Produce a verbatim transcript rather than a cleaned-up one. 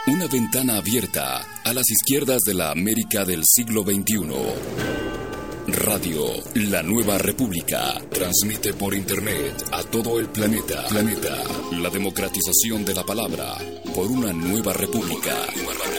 Una ventana abierta a las izquierdas de la América del siglo veintiuno. Radio La Nueva República transmite por internet a todo el planeta. Planeta. La democratización de la palabra por una nueva república. Nueva república.